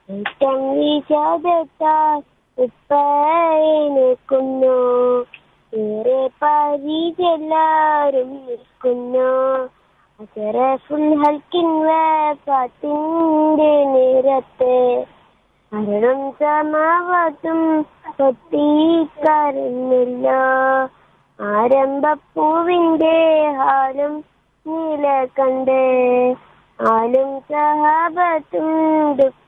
ഏറ്റം വിഷാദത്താൽ ഉപ്പയനക്കുന്നു. ഏറെ പരിചെല്ലാരും നിൽക്കുന്നു. അഷറഫുൽ ഹൽക്കിൻ വഫാത്തിന്റെ നേരത്തെ മരണം സമാവാത്തും പൊട്ടിക്കരഞ്ഞില്ല. ആരംഭപ്പൂവിന്റെ ഹാലും നീല കണ്ട് ആലും സഹാബത്തും